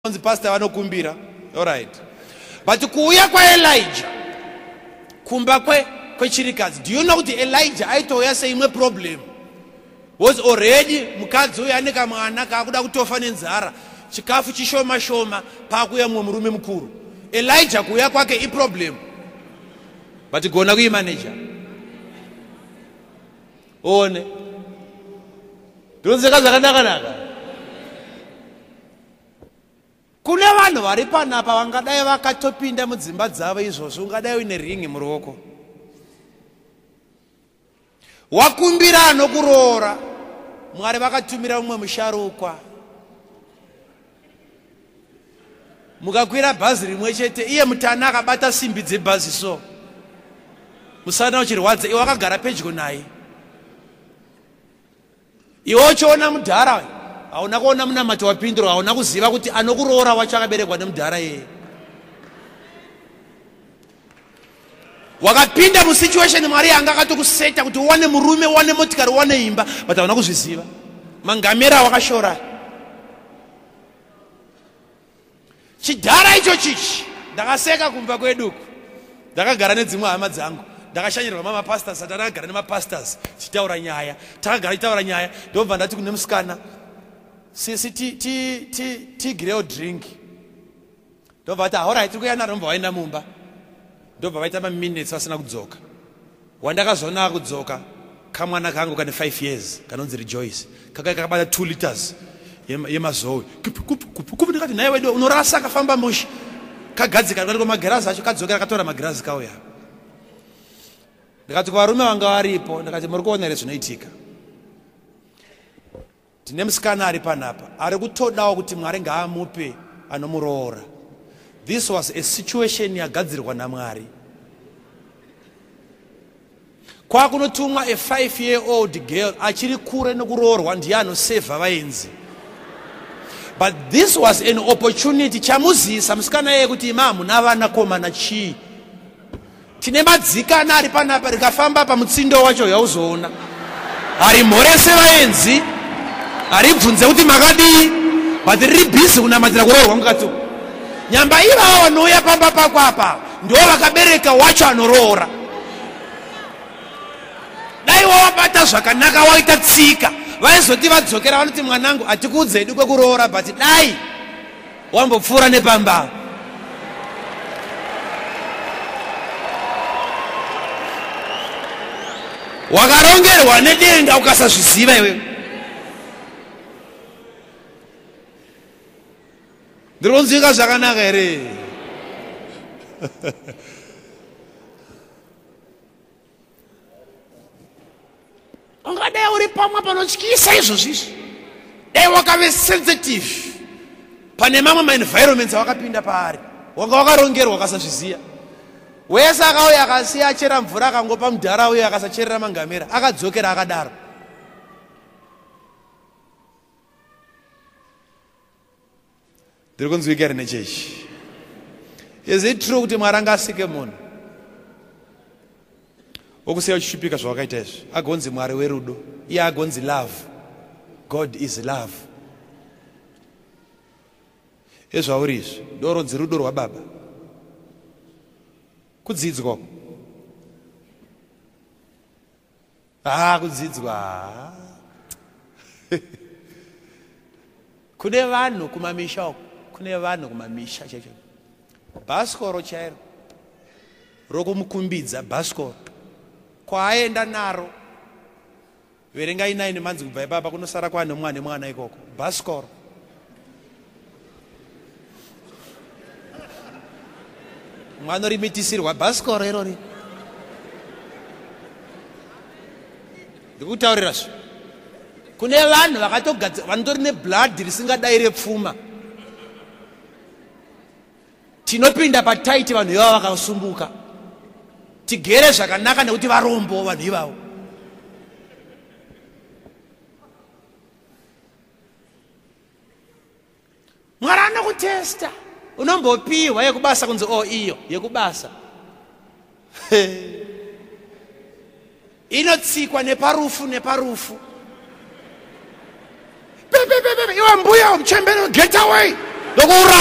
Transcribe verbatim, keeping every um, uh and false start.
The pastor vanokumbira. All right. But kuuya kwa Elijah kumba kwe kwechirikazi. Do you know the Elijah aitoya say imwe problem was already mukadzi uya ane kamwana kakuda kutofa nenzara chikafu chishoma shoma pakuya mumwe murume mukuru. Elijah kuuya kwake I problem. But gona kui manager. One. Ndonzeka zakanaka naka. Kune vanhu vari panapa vangadai vakatopinda mudzimba dzavo izvozvo ungadai uine ringi muruoko. Wakumbira anokuroora. Mwari vakatumira mumwe musharukwa. Mukakwira bhazi rimwe chete iye mutana akabata simbi dzebhazi so. Musana uchirwadza iwe wakagara pedyo naye. Iwe uchiona mudhara hauna kuona munamati wapindura hauna kuziva kuti anokuroora wacho akaberekwa nemudhara yeye. Wakapinda mu situation Mwari anga akatokuseta kuti uwane murume uwane motikari uwane imba but hauna kuzviziva. Mangamera wakashora. Chidhara icho chichi ndakaseka kumba kweduku. Ndakagara nedzimwe hama dzangu. Ndakashanyirwa mama pastors ndakagara nema pastors chitaura nyaya. Takagara chitaura nyaya ndobva ndati kune musikana sisi ti ti ti ti grill drink. Ndobva ati all right tikuyana romba waenda mumba. Ndobva vaita ma minutes vasina kudzoka. Wandakazona kudzoka kamwana kangu kane five years kanonzi Rejoice. Kaka kakabata two liters yemazowe. Kupi ndikati naye wedu unorasa kafamba mushi. Kagadzika ndikati magirazi acho kadzokera katora magirazi kauya. Ndikati kwa varume vanga varipo ndikati muri kuona here zvinoitika. Tine musikana ari panapa ari kutodawo kuti Mwari ngaamupe anomuroora. This was a situation yagadzirwa naMwari. Kwakunotumwa a five year old girl achiri kure nokuroorwa ndiye anosevha vaenzi. But this was an opportunity chamuzisa musikana yeye kuti imamu navana komana chii. Tine madzikana ari panapa rikafamba pamutsindo wacho yauzoona. Ari mhorese vaenzi. Ari bvunze kuti makadii. But riri busy kunamatira kuroorwa mukati. Nyamba ivavo vanouya pamba pako apa ndo vakabereka wacho anoroora. Dai wawabata zvakanaka waita tsika vaizoti vadzokera vanoti mwanangu hatikuudzei kwekuroora but dai wambopfuura nepamba. Wakarongerwa nedenga ukasazviziva iwe. Ndironzika zvakanaka here. Ungadai uri pamwe panotyisa izvozvizvi. Dai wakave sensitive pane mamwe ma-environments awakapinda paari. Wanga wakarongerwa ukasazviziva. Wese akauya akasiya achera mvura akangopa mudhara uye akasacherera mangamera akadzokera akadaro. Ndiri kunzwika here nechechi. Is it true kuti Mwari angasike munhu okusiya uchishupika zvawakaita izvi agonzi Mwari werudo iye agonzi love. God is love. Ezvauri izvi ndoronzi rudo rwaBaba. Kudzidzwa. Ah, kudzidzwa. Kune vanhu kumamisha uko. Kune vanhu kumamisha cheche. Bhasikoro chairo. Rokumukumbidza bhasikoro. Kwaaenda naro. Verenga nine manzi kubva ipapa kunosara kwane mwana mwana ikoko. Bhasikoro. Mwana rimitisirwa bhasikoro irori. Ndikutaurira zvo. Kune vanhu vakatogadzira vandori neblood risingadai repfuma. Tinopinda pataiti vanhu ivavo vakasumbuka. Tigere zvakanaka nekuti varombo vanhu ivavo. Mwari anokutesta. Unombopiwa yekubasa kunzi oh iyo yekubasa. Inotsikwa neparufu neparufu. Iwe mbuya umchembere get away. Dokura